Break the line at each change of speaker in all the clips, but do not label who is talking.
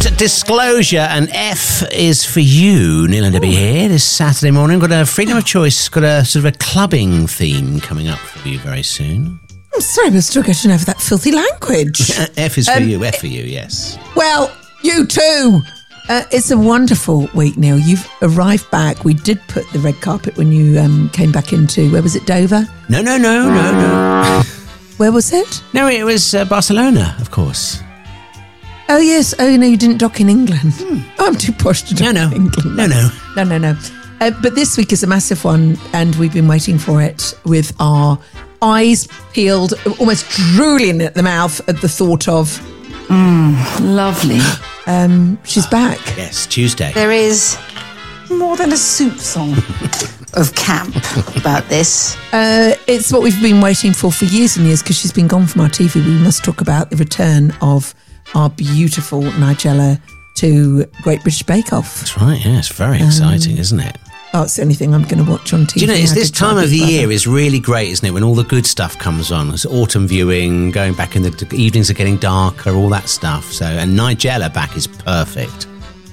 Disclosure, and F is for you. Neil and Debbie here this Saturday morning. Got a freedom of choice, got a sort of a clubbing theme coming up for you very soon.
I'm sorry, we're still getting over that filthy language.
F is for you, F for you, yes.
Well, you too. It's a wonderful week, Neil. You've arrived back. We did put the red carpet when you came back into, where was it, Dover?
No.
Where was it?
No, it was Barcelona, of course.
Oh, yes. Oh, no, you didn't dock in England. Oh, I'm too posh to dock in England. No. But this week is a massive one, and we've been waiting for it with our eyes peeled, almost drooling at the mouth at the thought of...
Lovely.
She's back.
Yes, Tuesday.
There is more than a soupçon of camp about this.
It's what we've been waiting for years and years, because she's been gone from our TV. We must talk about the return of our beautiful Nigella to Great British Bake Off.
That's right, yeah, it's very exciting, isn't it?
Oh, it's the only thing I'm going to watch on TV.
Do you know, it's this time of the year is really great, isn't it? When all the good stuff comes on. It's autumn viewing, going back in the evenings are getting darker, all that stuff. So, and Nigella back is perfect.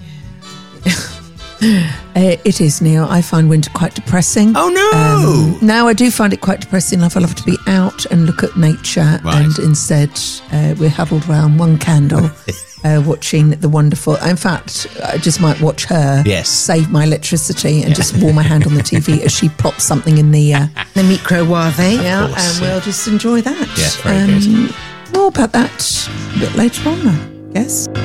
It is, Neil. I find winter quite depressing.
Oh, no!
No, I do find it quite depressing. I love to be out and look at nature.
Right.
And instead, we're huddled around one candle, watching the wonderful... In fact, I just might watch her save my electricity and just warm my hand on the TV as she plops something in the microwave. Yeah,
course,
and we'll just enjoy that.
Yeah, very good.
More about that a bit later on, I guess.